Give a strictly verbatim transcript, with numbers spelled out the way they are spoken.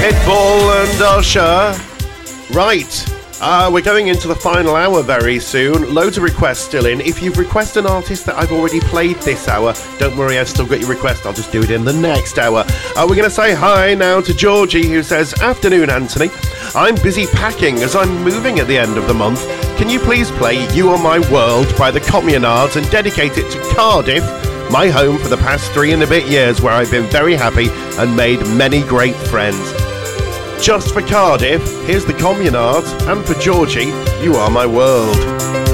Pitbull and Usher. Right. Uh, we're going into the final hour very soon. Loads of requests still in. If you've requested an artist that I've already played this hour, don't worry, I've still got your request. I'll just do it in the next hour. Uh, we're going to say hi now to Georgie, who says, "Afternoon, Anthony. I'm busy packing as I'm moving at the end of the month. Can you please play You Are My World by the Communards and dedicate it to Cardiff, my home for the past three and a bit years, where I've been very happy and made many great friends." Just for Cardiff, here's the Communards, and for Georgie, You Are My World.